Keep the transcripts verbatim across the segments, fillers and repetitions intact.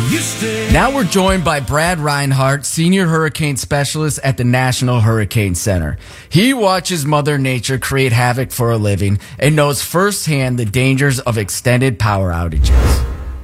Now we're joined by Brad Reinhardt, Senior Hurricane Specialist at the National Hurricane Center. He watches Mother Nature create havoc for a living and knows firsthand the dangers of extended power outages.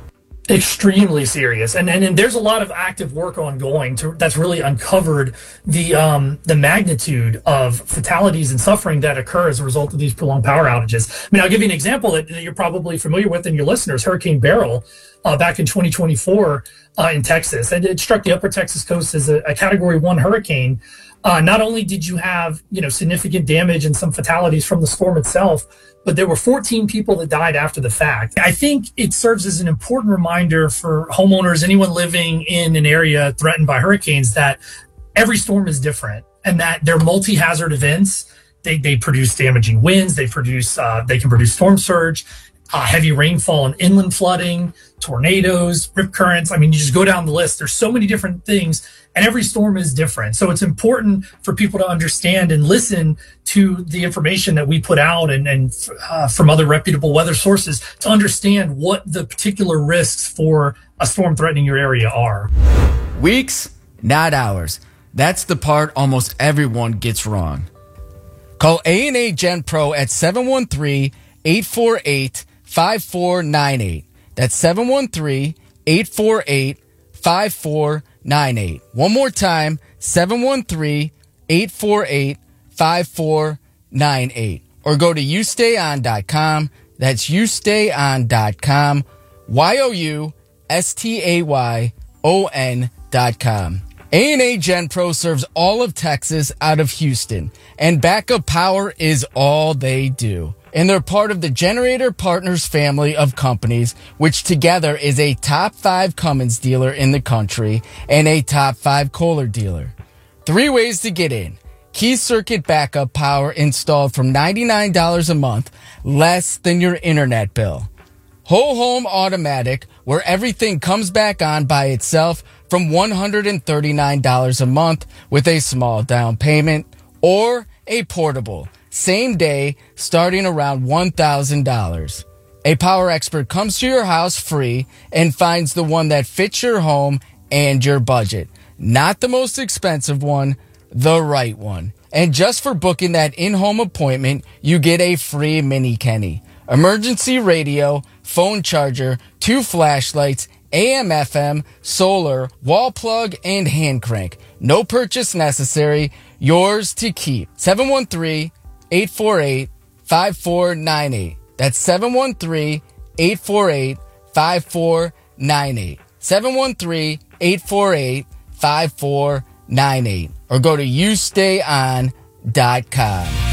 Extremely serious, and, and and there's a lot of active work ongoing to, that's really uncovered the um the magnitude of fatalities and suffering that occur as a result of these prolonged power outages. I mean, I'll give you an example that, that you're probably familiar with, and your listeners. Hurricane Beryl, uh, back in twenty twenty-four uh, in Texas, and it struck the Upper Texas coast as a, a Category One hurricane. Uh, not only did you have you know significant damage and some fatalities from the storm itself, but there were fourteen people that died after the fact. I think it serves as an important reminder for homeowners, anyone living in an area threatened by hurricanes, that every storm is different and that they're multi-hazard events. They they produce damaging winds. They produce uh, they can produce storm surge, uh, heavy rainfall and inland flooding, tornadoes, rip currents. I mean, you just go down the list. There's so many different things, and every storm is different. So it's important for people to understand and listen to the information that we put out and, and uh, from other reputable weather sources to understand what the particular risks for a storm threatening your area are. Weeks, not hours. That's the part almost everyone gets wrong. Call A and A Gen Pro at seven one three, eight four eight, five four nine eight. That's seven one three, eight four eight, five four nine eight. One more time, seven one three, eight four eight, five four nine eight. Or go to you stay on dot com. That's you stay on dot com. Y O U S T A Y O N dot com. A and A Gen Pro serves all of Texas out of Houston, and backup power is all they do. And they're part of the Generator Partners family of companies, which together is a top five Cummins dealer in the country and a top five Kohler dealer. Three ways to get in. Key circuit backup power installed from ninety-nine dollars a month, less than your internet bill. Whole home automatic, where everything comes back on by itself, from one hundred thirty-nine dollars a month with a small down payment. Or a portable, same day, starting around one thousand dollars. A power expert comes to your house free and finds the one that fits your home and your budget. Not the most expensive one, the right one. And just for booking that in-home appointment, you get a free mini Kenny, emergency radio, phone charger, two flashlights, A M F M, solar, wall plug, and hand crank. No purchase necessary. Yours to keep. seven one three, eight four eight, five four nine eight. That's seven one three, eight four eight, five four nine eight. seven one three, eight four eight, five four nine eight. Or go to you stay on dot com.